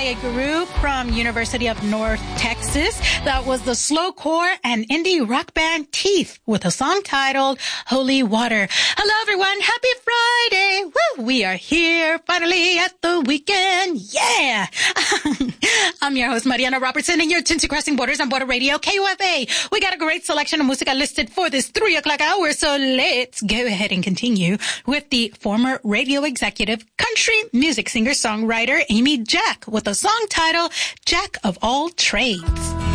a group from University of North Texas. That was the slowcore and indie rock band Teeth with a song titled Holy Water. Hello, everyone. Happy Friday. Woo! We are here finally at the weekend. Yeah! I'm your host, Mariana Robertson, and you're tuned to Crossing Borders on Border Radio, KUFA. We got a great selection of música listed for this 3 o'clock hour, so let's go ahead and continue with the former radio executive, country music singer-songwriter Amy Jack with a song titled Jack of All Trades.